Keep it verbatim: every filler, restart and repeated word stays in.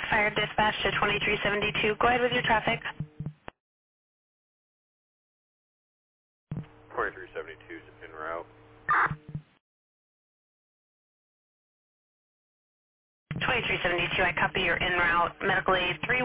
Fire dispatch to twenty-three seventy-two. Go ahead with your traffic. twenty-three seventy-two is en route. twenty-three seventy-two, I copy your en route. Medical aid three